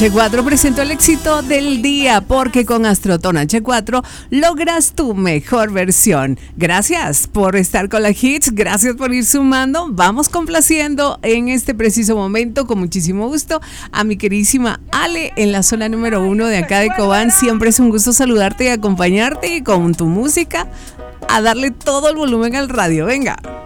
H4 presentó el éxito del día porque con Astrotón H4 logras tu mejor versión. Gracias por estar con la Hits, gracias por ir sumando. Vamos complaciendo en este preciso momento con muchísimo gusto a mi queridísima Ale en la zona número 1 de acá de Cobán. Siempre es un gusto saludarte y acompañarte con tu música a darle todo el volumen al radio. Venga.